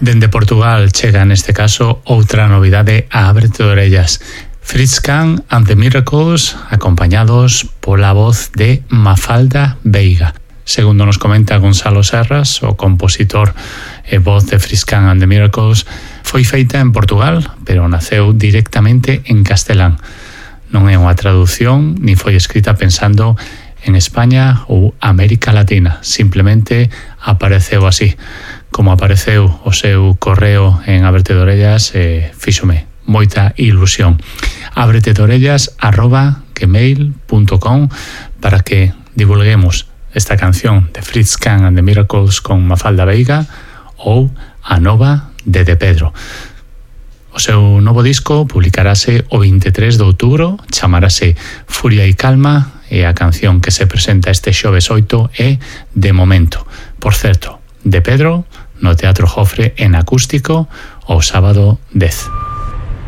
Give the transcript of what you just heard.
Dende Portugal chega neste caso outra novidade a Ábrete de Orellas. Fritz Kahn and the Miracles, acompañados pola voz de Mafalda Veiga. Segundo nos comenta Gonzalo Serras, o compositor e voz de Fritz Kahn and the Miracles, foi feita en Portugal, pero naceu directamente en castelán. Non é unha traducción, ni foi escrita pensando en España ou América Latina. Simplemente apareceu así. Como apareceu o seu correo en Ábrete de Orellas, fíxome moita ilusión. abretedorellas@gmail.com para que divulguemos esta canción de Fritz Kahn and the Miracles con Mafalda Veiga ou a nova de Pedro. O seu novo disco publicarase o 23 de outubro, chamarase Furia e Calma, e a canción que se presenta este xoves 8 é De Momento. Por certo, de Pedro no Teatro Jofre en acústico o sábado 10.